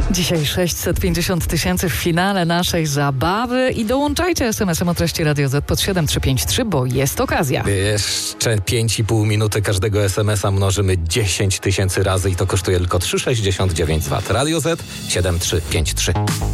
Dzisiaj 650 000 w finale naszej zabawy i dołączajcie SMS-em o treści Radio Z pod 7353, bo jest okazja. Jeszcze 5,5 minuty każdego SMS-a mnożymy 10 000 razy i to kosztuje tylko 3,69 W. Radio Z 7353.